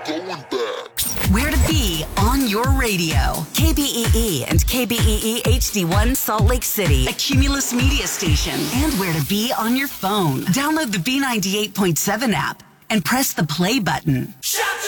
Where to be on your radio. KBEE and KBEE HD1 Salt Lake City, a Cumulus media station. And where to be on your phone. Download the B98.7 app and press the play button.